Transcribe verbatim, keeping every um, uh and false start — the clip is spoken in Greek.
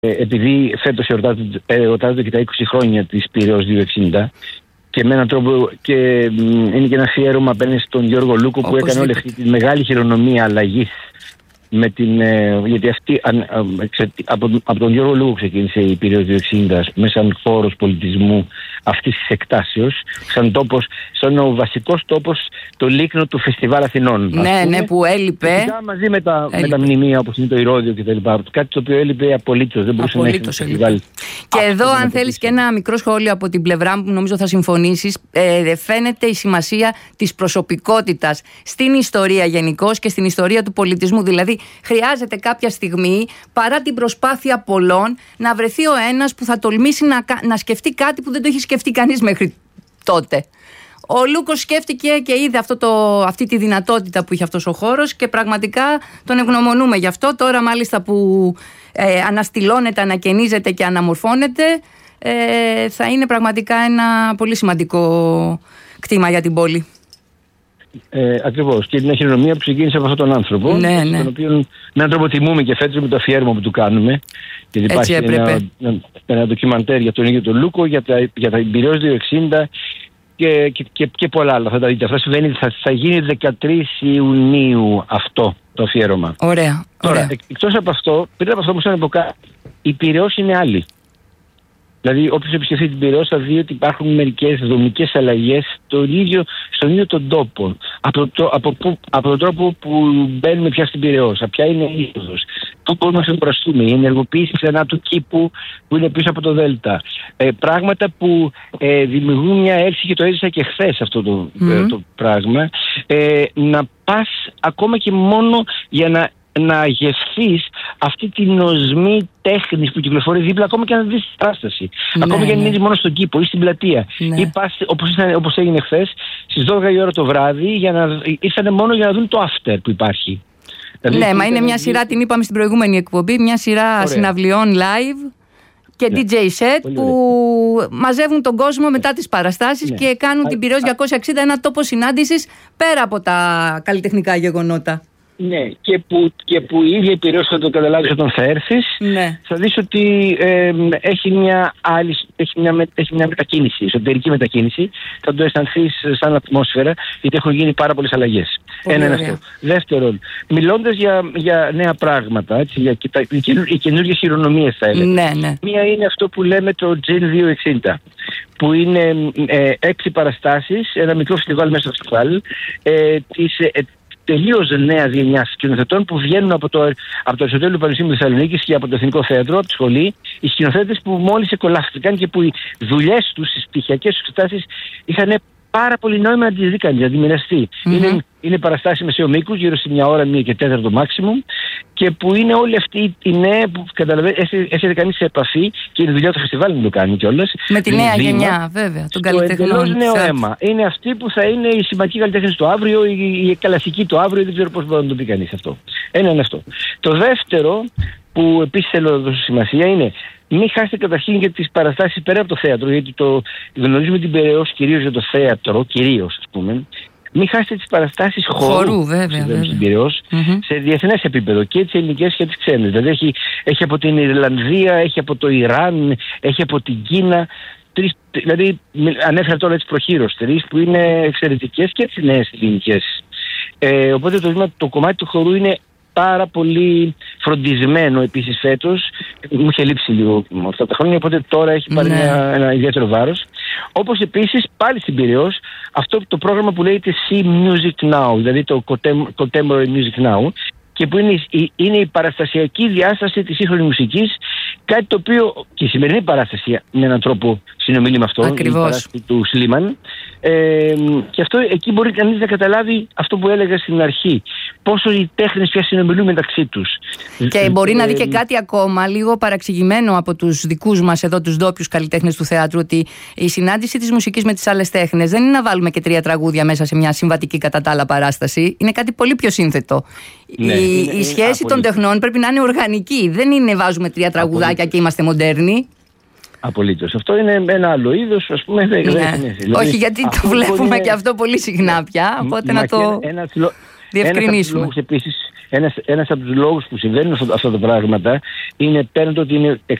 επειδή φέτος εορτάζονται και τα είκοσι χρόνια της Πειραιώς διακόσια εξήντα, και με έναν τρόπο και είναι και ένα αφιέρωμα απέναντι στον Γιώργο Λούκο, που έκανε όλη αυτή τη μεγάλη χειρονομία αλλαγής. Με την, ε, γιατί αυτή, α, α, ξε, από, από τον Γιώργο Λούκο ξεκίνησε η Πειραιώς διακόσια εξήντα, μέσα σαν χώρος πολιτισμού αυτής της εκτάσεως, σαν τόπος, σαν ο βασικός τόπος, το λίκνο του Φεστιβάλ Αθηνών. Ναι, πούμε, ναι, που έλειπε. Μαζί με τα, με τα μνημεία όπως είναι το Ηρώδειο κτλ. Κάτι το οποίο έλειπε απολύτως, δεν μπορούσε απολύτως να έχει φεστιβάλ. Και αυτό εδώ, αν θέλεις και ένα μικρό σχόλιο από την πλευρά μου, που νομίζω θα συμφωνήσεις, ε, φαίνεται η σημασία της προσωπικότητας στην ιστορία γενικώς και στην ιστορία του πολιτισμού. Δηλαδή, χρειάζεται κάποια στιγμή, παρά την προσπάθεια πολλών, να βρεθεί ο ένας που θα τολμήσει να, να σκεφτεί κάτι που δεν το έχει σκεφτεί κανείς μέχρι τότε. Ο Λούκος σκέφτηκε και είδε αυτό το, αυτή τη δυνατότητα που είχε αυτός ο χώρος και πραγματικά τον ευγνωμονούμε γι' αυτό. Τώρα μάλιστα που ε, αναστηλώνεται, ανακαινίζεται και αναμορφώνεται, ε, θα είναι πραγματικά ένα πολύ σημαντικό κτήμα για την πόλη. Ε, ακριβώς. Και την χειρονομία που ξεκίνησε από αυτόν τον άνθρωπο, ναι, ναι. τον οποίο με έναν τρόπο τιμούμε και φέτος με το αφιέρωμα που του κάνουμε. Γιατί έτσι υπάρχει ένα, ένα, ένα ντοκιμαντέρ για τον ίδιο τον Λούκο, για τα, για τα Πειραιώς διακόσια εξήντα και, και, και, και πολλά άλλα. Θα τα δείτε. Αυτό συμβαίνει, θα, θα γίνει δεκατρείς Ιουνίου αυτό το αφιέρωμα. Ωραία. Τώρα, ωραία. εκτός από αυτό, πριν από αυτό που σας πω κάτι, η Πειραιώς είναι άλλη. Δηλαδή, όποιος επισκεφθεί την Πειραιώς θα δει ότι υπάρχουν μερικές δομικές αλλαγές στον ίδιο, στον ίδιο τον τόπο. Από, το, από, που, από τον τρόπο που μπαίνουμε πια στην Πειραιώς. Ποια είναι η είσοδος. Πού μπορούμε να συμπραστούμε. Η ενεργοποίηση ξανά του κήπου που είναι πίσω από το Δέλτα. Ε, πράγματα που ε, δημιουργούν μια αίσθηση, και το έζησα και χθες αυτό το, mm. ε, το πράγμα. Ε, να πας ακόμα και μόνο για να. να γευθείς αυτή την οσμή τέχνης που κυκλοφορεί δίπλα, ακόμα και να δεις την παράσταση. Ναι, ακόμα και αν είναι μόνο στον κήπο ή στην πλατεία. Ναι. Ή πας, όπως, ήταν, όπως έγινε χθες, στις δώδεκα η ώρα το βράδυ, για να, ήρθανε μόνο για να δουν το after που υπάρχει. Δηλαδή, ναι, μα είναι μια σειρά, την είπαμε στην προηγούμενη εκπομπή, μια σειρά ωραία. Συναυλιών live και ναι. ντι τζέι set πολύ που ωραία. Μαζεύουν τον κόσμο μετά τις παραστάσεις ναι. και κάνουν α, την Πειραιώς διακόσια εξήντα ένα τόπο συνάντησης πέρα από τα καλλιτεχνικά γεγονότα. Ναι, και που, και που η ίδια η Πειραιώς θα το καταλάβεις όταν θα έρθεις, ναι. θα δεις ότι ε, έχει, μια άλλη, έχει, μια, έχει μια μετακίνηση, εσωτερική μετακίνηση, θα το αισθανθείς σαν ατμόσφαιρα, γιατί έχουν γίνει πάρα πολλές αλλαγές. Ένα είναι αυτό. Δεύτερον, μιλώντας για, για νέα πράγματα, έτσι, για τα, οι, οι καινούργιες χειρονομίες θα έλεγα. Ναι, ναι. Μία είναι αυτό που λέμε το Τζιν διακόσια εξήντα, που είναι ε, έξι παραστάσεις, ένα μικρό φεστιβάλ μέσα στο φεστιβάλ, ε, της, ε, τελείως νέα γενιά σκηνοθετών που βγαίνουν από το, από το Αριστοτέλειο του Πανεπιστήμιου Θεσσαλονίκης και από το Εθνικό Θέατρο, από τη σχολή, οι σκηνοθέτες που μόλις εκολάφθηκαν και που οι δουλειές τους στις πτυχιακές εξετάσεις είχαν πάρα πολύ νόημα να τις δει κανείς, να τη μοιραστεί. Mm-hmm. Είναι, είναι παραστάσεις μεσαίου μήκους, γύρω στη μια ώρα, μία και τέταρτο maximum, και που είναι όλοι αυτοί οι νέοι που καταλαβαίνετε, έρχεται κανείς σε επαφή, και η δουλειά του φεστιβάλ να το κάνει κιόλας. Με τη νέα γενιά, βέβαια, των καλλιτεχνών. Το εντελώς νέο αίμα. Είναι αυτοί που θα είναι οι σημαντικοί καλλιτέχνες του αύριο, οι, οι κλασικοί του αύριο, δεν ξέρω πώς μπορεί να το πει κανείς αυτό. Ένα είναι αυτό. Το δεύτερο, που επίσης θέλω να δώσω σημασία, είναι μην χάσετε καταρχήν για τις παραστάσεις πέρα από το θέατρο, γιατί το γνωρίζουμε την Πειραιώς κυρίως για το θέατρο, κυρίως ας πούμε. Μην χάσετε τις παραστάσεις χορού, χορού βέβαια, βέβαια. Στην Πειραιώς, mm-hmm. σε διεθνές επίπεδο, και τις ελληνικές και τις ξένες. Δηλαδή έχει, έχει από την Ιρλανδία, έχει από το Ιράν, έχει από την Κίνα. Τρεις, δηλαδή ανέφερα τώρα τις προχείρως τρεις που είναι εξαιρετικές, και τις νέες ελληνικές. Ε, οπότε το, το κομμάτι του χορού είναι πάρα πολύ φροντισμένο επίσης φέτος. Μου είχε λείψει λίγο αυτά τα χρόνια, οπότε τώρα έχει πάρει ναι. ένα, ένα ιδιαίτερο βάρος. Όπως επίσης πάλι στην Πειραιώς αυτό το πρόγραμμα που λέγεται See Music Now, δηλαδή το Contemporary Music Now, και που είναι η, είναι η παραστασιακή διάσταση της σύγχρονης μουσικής, κάτι το οποίο και η σημερινή παράσταση με έναν τρόπο συνομιλεί με αυτό. Ακριβώς. Η παράσταση του Σλίμαν. Ε, και αυτό εκεί μπορεί κανείς να καταλάβει αυτό που έλεγα στην αρχή. Πόσο οι τέχνες πια συνομιλούν μεταξύ τους. Και μπορεί ε, να δει και κάτι ακόμα λίγο παραξηγημένο από τους δικούς μας εδώ, τους ντόπιους καλλιτέχνες του θεάτρου, ότι η συνάντηση της μουσικής με τις άλλες τέχνες δεν είναι να βάλουμε και τρία τραγούδια μέσα σε μια συμβατική κατά τα άλλα παράσταση. Είναι κάτι πολύ πιο σύνθετο. Ναι, η, είναι, η σχέση είναι, των τεχνών πρέπει να είναι οργανική. Δεν είναι βάζουμε τρία τραγουδάκια απολύτως. Και είμαστε μοντέρνοι. Απολύτως. Αυτό είναι ένα άλλο είδος, ας πούμε. Ναι. Δεν είναι, δηλαδή, όχι, γιατί το βλέπουμε είναι... και αυτό πολύ συχνά πια. Οπότε μα, να το ένα, διευκρινίσουμε. Ένας από τους λόγους επίσης ένας, ένας από τους λόγους που συμβαίνουν αυτά, αυτά τα πράγματα είναι πέραν το ότι είναι